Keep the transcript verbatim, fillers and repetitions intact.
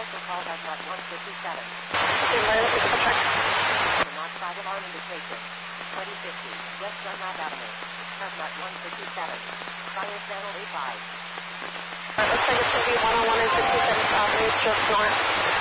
Local call that's at one fifty-seven. Okay, Violet, it's the check. Knox side alarm indication. twenty fifty, West Dunlap Avenue. Turn at one fifty-seven. Fire channel eight five. Alright, looks like it's going to be one oh one and sixty-seven South Road, just north.